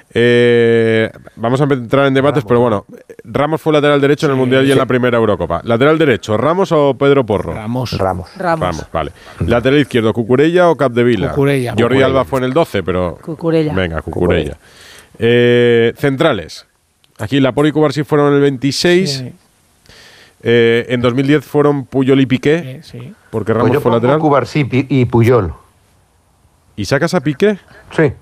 Vamos a entrar en debates, pero bueno, Ramos fue lateral derecho en el Mundial y en la primera Eurocopa. ¿Lateral derecho, Ramos o Pedro Porro? Ramos, vale. ¿Lateral izquierdo, Cucurella o Capdevila? Cucurella. Jordi Alba fue en el 12, pero... Cucurella. Venga, Cucurella. Centrales. Aquí Laporte y Cubarsí fueron en el 26. Sí. En 2010 fueron Puyol y Piqué, Sí. porque Ramos fue lateral. Cubarsí y Puyol. ¿Y sacas a Piqué? Sí.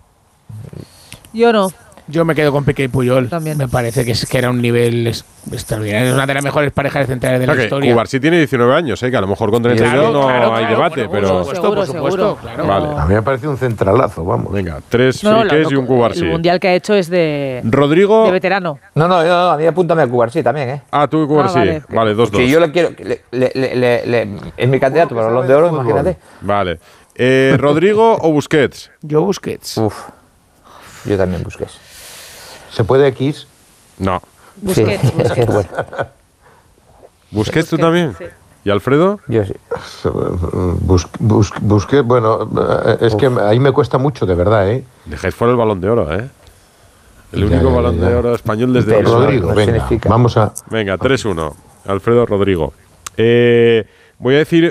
Yo no. Yo me quedo con Piqué y Puyol. También. Me parece que era un nivel extraordinario. Es una de las mejores parejas de centrales de la historia. Cubarsí tiene 19 años, que a lo mejor con 32 no hay debate, pero... Por supuesto, claro. Vale. A mí me parece un centralazo, vamos. Venga, 3 Piqués y un Cubarsí. El mundial que ha hecho es de veterano. No, a mí apúntame a Cubarsí también, ¿eh? Ah, tú y Cubarsí. Vale, 2-2. Que yo le quiero... es mi candidato para el Balón de Oro, imagínate. Vale. ¿Rodrigo o Busquets? Yo Busquets. Yo también Busquets. ¿Se puede X? No. Busquets. Sí, es que es bueno. ¿Busquets tú también? Sí. ¿Y Alfredo? Yo sí. Busquets, bueno, es que ahí me cuesta mucho, de verdad, ¿eh? Dejáis fuera el Balón de Oro, ¿eh? El único Balón de Oro español desde... Rodrigo, venga, vamos a... Venga, 3-1. Alfredo, Rodrigo. Voy a decir...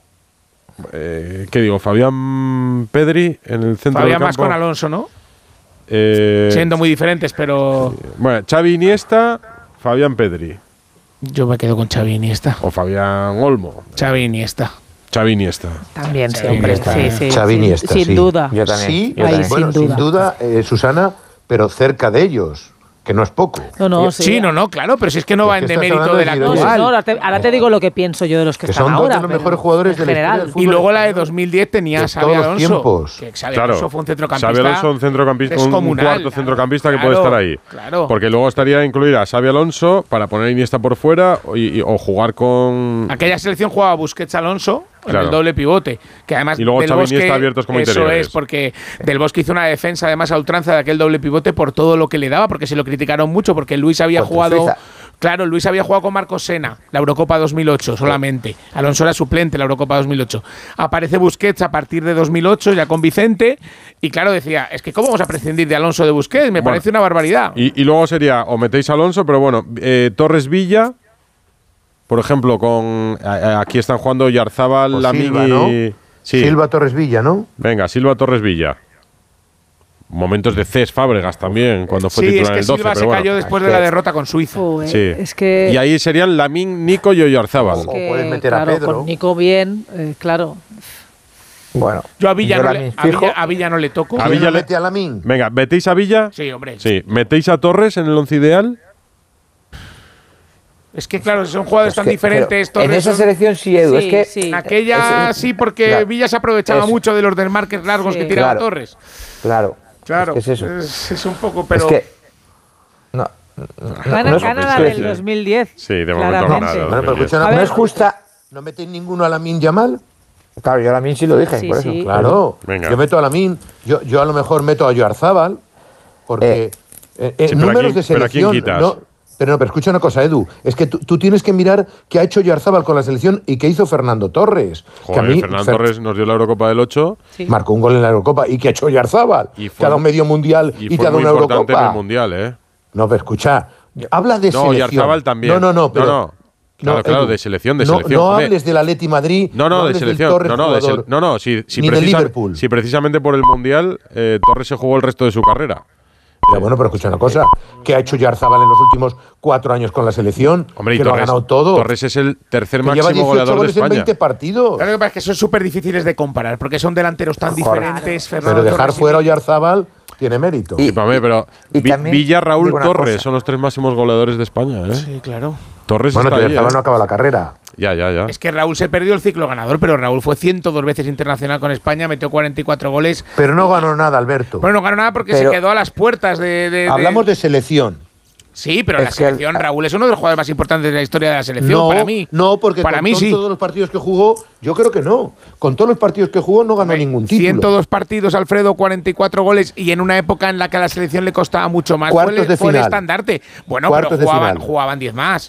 ¿qué digo? Fabián Pedri en el centro del campo. Fabián más con Alonso, ¿no? Siendo muy diferentes, pero... Bueno, Xavi Iniesta, Fabián Pedri. Yo me quedo con Xavi Iniesta. O Fabián Olmo. Xavi Iniesta. También, sí, hombre. Sí. Xavi Iniesta, sin duda. Yo también. Sí, Ahí, bueno, sin duda, Susana, pero cerca de ellos, que no es poco. Claro, pero si es que no va en demérito de la actual. Ahora te digo lo que pienso yo de los que están son ahora. dos de los mejores jugadores en de la historia general. del fútbol. Y luego la de 2010 tenía a Xabi Alonso. Que Xabi Alonso fue un centrocampista. Xabi Alonso, un centrocampista, un cuarto centrocampista que puede estar ahí. Claro. Porque luego estaría incluir a Xabi Alonso para poner a Iniesta por fuera o jugar con... Aquella selección jugaba Busquets Alonso en el doble pivote. Que además y luego Del Xavi Bosque, Iniesta abiertos como eso interiores. es, porque Del Bosque hizo una defensa además a ultranza de aquel doble pivote por todo lo que le daba, porque se lo criticaron mucho, porque Luis había jugado... Claro, Luis había jugado con Marcos Sena, la Eurocopa 2008 solamente. Alonso era suplente la Eurocopa 2008. Aparece Busquets a partir de 2008, ya con Vicente, y claro, decía, es que ¿cómo vamos a prescindir de Alonso de Busquets? Me parece una barbaridad. Y luego sería, o metéis a Alonso, pero bueno, Torres Villa, por ejemplo, con aquí están jugando Oyarzábal, Lamine, ¿no? Sí. Silva Torres Villa, ¿no? Venga, Silva Torres Villa. Momentos de Cés Fábregas también, cuando fue titular en el 12. Silva se cayó después de la derrota con Suiza. Sí. Es que... Y ahí serían Lamine, Nico y Oyarzábal. Es que, o puedes meter a Pedro. Con Nico bien, claro. Bueno, yo a Villa no le toco. ¿A Villa mete a Lamine? Venga, ¿metéis a Villa? Sí, hombre. Sí. ¿Metéis a Torres en el once ideal? Es que claro, son jugadores tan diferentes. En esa selección sí, Edu. Sí, es que sí. En aquella sí, porque Villa se aprovechaba mucho de los desmarques largos que tiraba Torres. Claro. Es eso. Es un poco, pero... Es que, Gana la del 2010. Sí, de momento nada. No es justa. ¿No metéis ninguno a Lamine Yamal? Claro, yo a Lamine sí lo dije, por eso. Claro. Venga. Yo meto a Lamine. Yo a lo mejor meto a Oyarzábal, porque números de selección... ¿Pero a quién quitas? Pero escucha una cosa, Edu. Es que tú tienes que mirar qué ha hecho Oyarzábal con la selección y qué hizo Fernando Torres. Joder, que a mí, Fernando Torres nos dio la Eurocopa del 8. Sí. Marcó un gol en la Eurocopa. ¿Y qué ha hecho Oyarzábal? Te ha dado medio mundial y te ha dado una Eurocopa. Importante en el mundial, ¿eh? No, pero escucha. Habla de selección. Oyarzábal también. No, pero... Claro, de selección. No hables del Atleti Madrid. No, de selección. Si ni de Liverpool. Si precisamente por el mundial Torres se jugó el resto de su carrera. Ya, bueno, pero escucha una cosa. ¿Qué ha hecho Oyarzábal en los últimos 4 años con la selección? Hombre, y que Torres, lo ha ganado todo. Torres es el tercer máximo lleva 18 goleador de goles en España. 20 partidos. Claro, que pasa es que son súper difíciles de comparar, porque son delanteros tan diferentes. Pero dejar fuera a Oyarzábal tiene mérito. Pero Villa, Raúl, Torres son los 3 máximos goleadores de España, ¿eh? Sí, claro. Torres bueno, está ahí, Oyarzábal no acaba la carrera. Ya. Es que Raúl se perdió el ciclo ganador, pero Raúl fue 102 veces internacional con España, metió 44 goles. Pero no ganó nada, Alberto. Bueno, no ganó nada porque se quedó a las puertas de hablamos de selección. Sí, pero la selección, Raúl es uno de los jugadores más importantes de la historia de la selección, para mí. No, porque para con mí, todos los partidos que jugó, yo creo que no. Con todos los partidos que jugó no ganó ningún título. 102 partidos, Alfredo, 44 goles, y en una época en la que a la selección le costaba mucho más. Cuartos de fue el final. estandarte. Bueno, Cuartos pero de final. jugaban 10 más.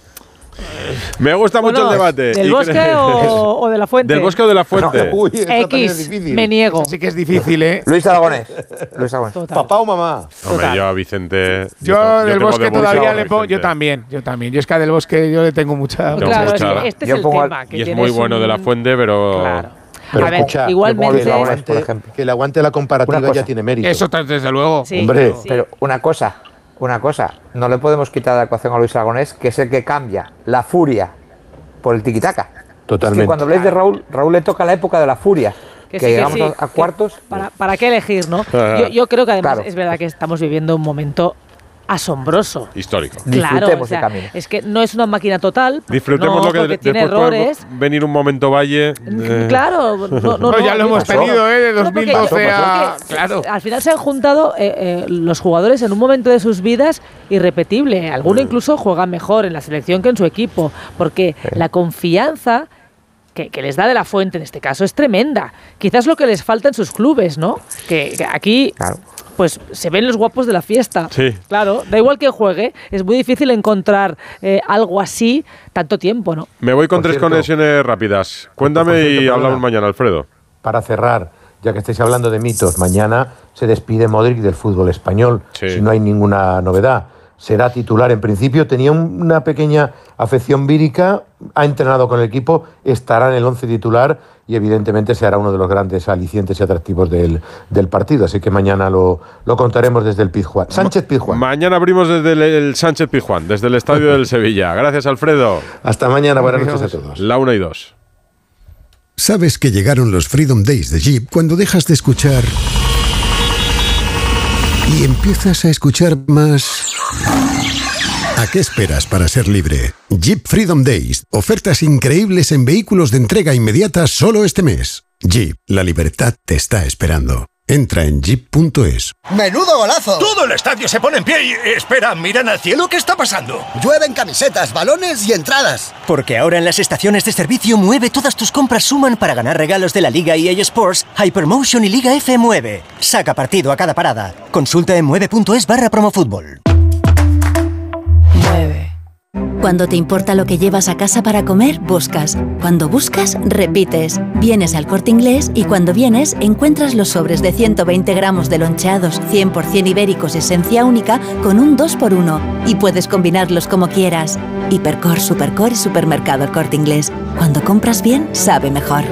Me gusta mucho el debate. ¿Del Bosque o de la Fuente? Del Bosque o de la Fuente. Uy, esta también es X, difícil. me niego. Sí que es difícil, ¿eh? Luis Aragonés. Luis Aragonés. Total. ¿Papá o mamá? Hombre, yo a Vicente. Yo del tengo Bosque devoción todavía a le pongo. Vicente. Yo también. Yo es que a del Bosque yo le tengo mucha. Tengo Claro, es mucha- que este es Yo el pongo tema. Que Y es tienes muy bueno de la Fuente, pero. Claro. Pero A ver, escucha, igualmente. Luis Aragonés, por ejemplo. Que el aguante de la comparativa Una cosa. ya tiene mérito. Eso desde luego. Sí, Hombre. sí. Pero una cosa, no le podemos quitar de la ecuación a Luis Aragonés, que es el que cambia la furia por el tiquitaca. Totalmente. Es que cuando habláis de Raúl le toca la época de la furia. Que sí, llegamos sí, a cuartos. ¿Para qué elegir, no? Yo creo que además es verdad que estamos viviendo un momento asombroso. Histórico. Claro, Disfrutemos o sea, el camino. es que no es una máquina total. Disfrutemos no, lo que porque tiene después puede errores. venir un momento valle. Claro, no, Ya lo hemos pasó. tenido, de No, porque 2012 a. porque Claro. al final se han juntado los jugadores en un momento de sus vidas irrepetible. Alguno incluso juega mejor en la selección que en su equipo, porque la confianza que les da de la Fuente en este caso es tremenda. Quizás lo que les falta en sus clubes, ¿no? Que aquí Claro. pues se ven los guapos de la fiesta. Sí. Claro, da igual que juegue, es muy difícil encontrar algo así tanto tiempo, ¿no? Me voy con Por 3 cierto. conexiones rápidas. Cuéntame Por cierto, y perdona. hablamos mañana, Alfredo. Para cerrar, ya que estáis hablando de mitos, mañana se despide Modric del fútbol español, Sí. si no hay ninguna novedad. Será titular en principio, tenía una pequeña afección vírica, ha entrenado con el equipo, estará en el 11 titular y evidentemente será uno de los grandes alicientes y atractivos del partido. Así que mañana lo contaremos desde el Pizjuán. Sánchez Pizjuán. Mañana abrimos desde el Sánchez Pizjuán, desde el estadio del Sevilla. Gracias, Alfredo. Hasta mañana, buenas noches a todos. La 1 y 2. Sabes que llegaron los Freedom Days de Jeep cuando dejas de escuchar y empiezas a escuchar más. ¿A qué esperas para ser libre? Jeep Freedom Days. Ofertas increíbles en vehículos de entrega inmediata solo este mes. Jeep, la libertad te está esperando. Entra en jeep.es. ¡Menudo golazo! Todo el estadio se pone en pie y... Espera, miran al cielo, ¿qué está pasando? Llueven camisetas, balones y entradas. Porque ahora en las estaciones de servicio Mueve todas tus compras suman para ganar regalos de la Liga EA Sports, Hypermotion y Liga F Mueve. Saca partido a cada parada. Consulta en mueve.es/promofutbol. Cuando te importa lo que llevas a casa para comer, buscas. Cuando buscas, repites. Vienes al Corte Inglés y cuando vienes, encuentras los sobres de 120 gramos de loncheados 100% ibéricos esencia única con un 2x1 y puedes combinarlos como quieras. Hipercor, Supercor y Supermercado El Corte Inglés. Cuando compras bien, sabe mejor.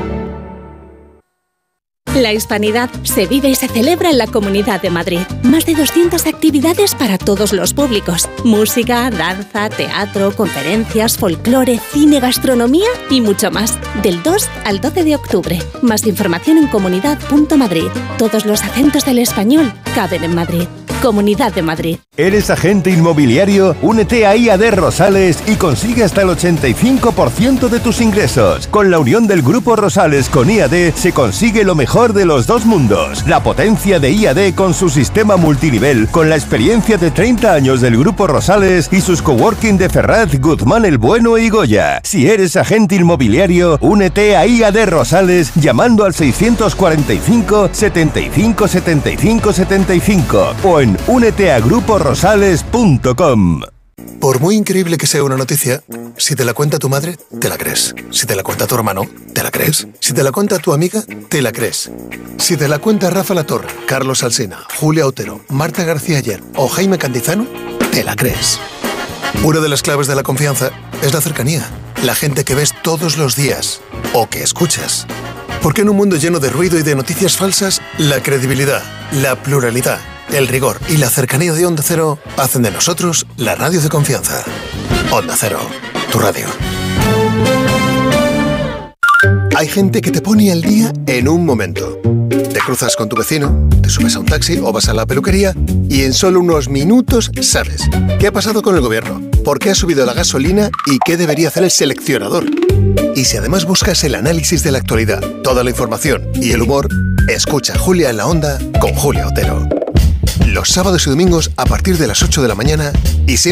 La hispanidad se vive y se celebra en la Comunidad de Madrid. Más de 200 actividades para todos los públicos. Música, danza, teatro, conferencias, folclore, cine, gastronomía y mucho más. Del 2 al 12 de octubre. Más información en comunidad.madrid. Todos los acentos del español caben en Madrid. Comunidad de Madrid. ¿Eres agente inmobiliario? Únete a IAD Rosales y consigue hasta el 85% de tus ingresos. Con la unión del Grupo Rosales con IAD se consigue lo mejor de los dos mundos. La potencia de IAD con su sistema multinivel, con la experiencia de 30 años del Grupo Rosales y sus coworking de Ferraz, Guzmán el Bueno y Goya. Si eres agente inmobiliario, únete a IAD Rosales llamando al 645 75 75 75 o en úneteagruporosales.com. Por muy increíble que sea una noticia, si te la cuenta tu madre, te la crees. Si te la cuenta tu hermano, te la crees. Si te la cuenta tu amiga, te la crees. Si te la cuenta Rafa Latorre, Carlos Alsina, Julia Otero, Marta García Ayer o Jaime Cantizano, te la crees. Una de las claves de la confianza es la cercanía, la gente que ves todos los días o que escuchas. Porque en un mundo lleno de ruido y de noticias falsas, la credibilidad, la pluralidad, el rigor y la cercanía de Onda Cero hacen de nosotros la radio de confianza. Onda Cero, tu radio. Hay gente que te pone al día en un momento. Te cruzas con tu vecino, te subes a un taxi o vas a la peluquería y en solo unos minutos sabes qué ha pasado con el gobierno, por qué ha subido la gasolina y qué debería hacer el seleccionador. Y si además buscas el análisis de la actualidad, toda la información y el humor, escucha Julia en la Onda con Julia Otero. Los sábados y domingos a partir de las 8 de la mañana y siempre